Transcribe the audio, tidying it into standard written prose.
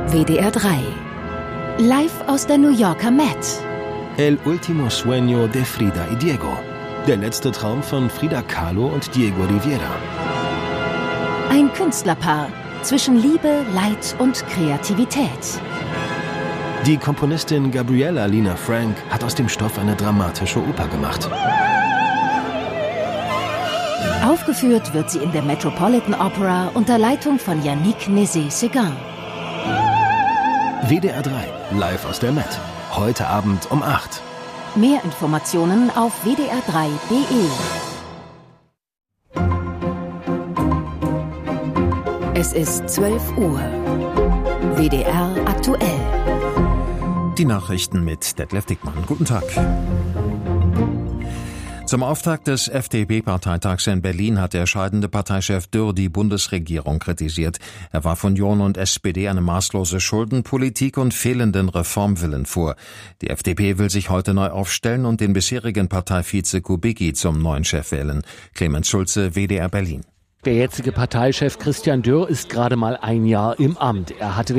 WDR 3. Live aus der New Yorker Met. El último sueño de Frida y Diego. Der letzte Traum von Frida Kahlo und Diego Rivera. Ein Künstlerpaar zwischen Liebe, Leid und Kreativität. Die Komponistin Gabriella Lina Frank hat aus dem Stoff eine dramatische Oper gemacht. Aufgeführt wird sie in der Metropolitan Opera unter Leitung von Yannick Nézet-Séguin. WDR 3, live aus der Met. Heute Abend um 8. Mehr Informationen auf wdr3.de. Es ist 12 Uhr. WDR aktuell. Die Nachrichten mit Detlef Dickmann. Guten Tag. Zum Auftakt des FDP-Parteitags in Berlin hat der scheidende Parteichef Dürr die Bundesregierung kritisiert. Er warf Union und SPD eine maßlose Schuldenpolitik und fehlenden Reformwillen vor. Die FDP will sich heute neu aufstellen und den bisherigen Parteivize Kubicki zum neuen Chef wählen. Clemens Schulze, WDR Berlin. Der jetzige Parteichef Christian Dürr ist gerade mal ein Jahr im Amt. Er hatte